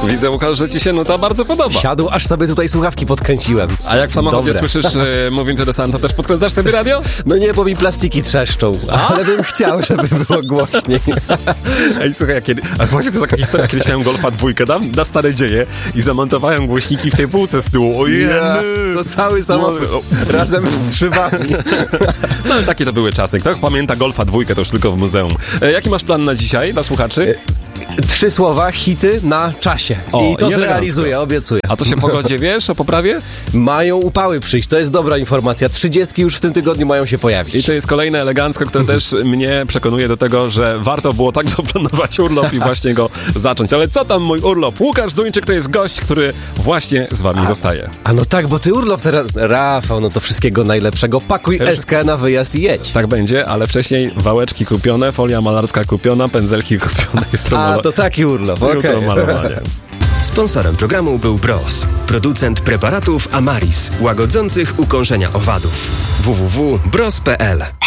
Widzę, Łukasz, że ci się nuta bardzo podoba. Siadł, aż sobie tutaj słuchawki podkręciłem. A jak w samochodzie Dobre. słyszysz Move Interesant, to też podkręcasz sobie radio? No nie, bo mi plastiki trzeszczą, ale bym chciał, żeby było głośniej. Ej, słuchaj, a właśnie to jest taka historia, kiedyś miałem Golfa 2, na stare dzieje i zamontowałem głośniki w tej półce z tyłu. Ojej! To cały samochód razem z szybami. No takie to były czasy. Kto pamięta Golfa 2, to już tylko w muzeum. Jaki masz plan na dzisiaj dla słuchaczy? 3 słowa, hity na czasie. O, I to i zrealizuję, obiecuję. A to się pogodzie wiesz o poprawie? Mają upały przyjść, to jest dobra informacja. 30 już w tym tygodniu mają się pojawić. I to jest kolejne elegancko, które też mnie przekonuje do tego, że warto było tak zaplanować urlop i właśnie go zacząć. Ale co tam mój urlop? Łukasz Zduńczyk to jest gość, który właśnie z wami zostaje. A no tak, bo ty urlop teraz... Rafał, no to wszystkiego najlepszego. Pakuj eskę na wyjazd i jedź. Tak będzie, ale wcześniej wałeczki kupione, folia malarska kupiona, pędzelki kupione. A, to taki urlop, Jutro malowanie. Sponsorem programu był Bros, producent preparatów Amaris, łagodzących ukąszenia owadów. www.bros.pl